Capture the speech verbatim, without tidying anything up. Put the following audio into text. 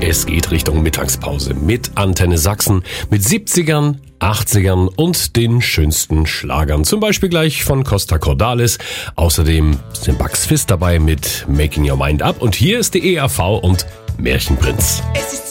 Es geht Richtung Mittagspause mit Antenne Sachsen, mit siebzigern, achtzigern und den schönsten Schlagern. Zum Beispiel gleich von Costa Cordalis. Außerdem sind Bugs Fizz dabei mit Making Your Mind Up. Und hier ist die E R V und Märchenprinz. Es ist